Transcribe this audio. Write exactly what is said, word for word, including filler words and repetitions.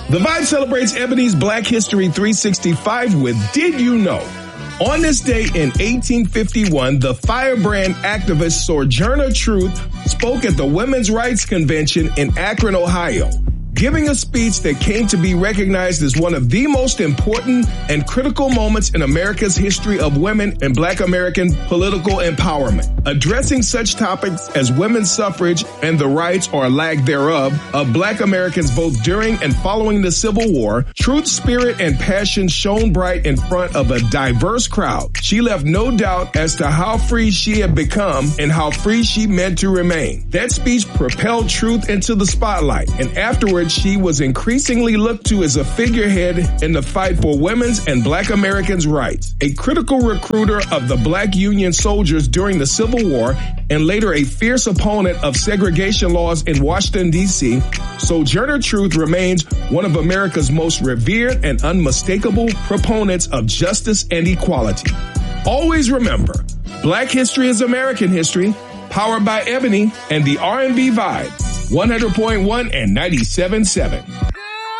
The Vibe celebrates Ebony's Black History three sixty-five with Did You Know? On this day in eighteen fifty-one, the firebrand activist Sojourner Truth spoke at the Women's Rights Convention in Akron, Ohio, giving a speech that came to be recognized as one of the most important and critical moments in America's history of women and Black American political empowerment. Addressing such topics as women's suffrage and the rights or lack thereof of Black Americans both during and following the Civil War, Truth's spirit and passion shone bright in front of a diverse crowd. She left no doubt as to how free she had become and how free she meant to remain. That speech propelled Truth into the spotlight, and afterwards, she was increasingly looked to as a figurehead in the fight for women's and Black Americans' rights. A critical recruiter of the Black Union soldiers during the Civil War and later a fierce opponent of segregation laws in Washington, D C, Sojourner Truth remains one of America's most revered and unmistakable proponents of justice and equality. Always remember, Black history is American history, powered by Ebony and the R and B Vibe. one hundred point one and ninety-seven point seven.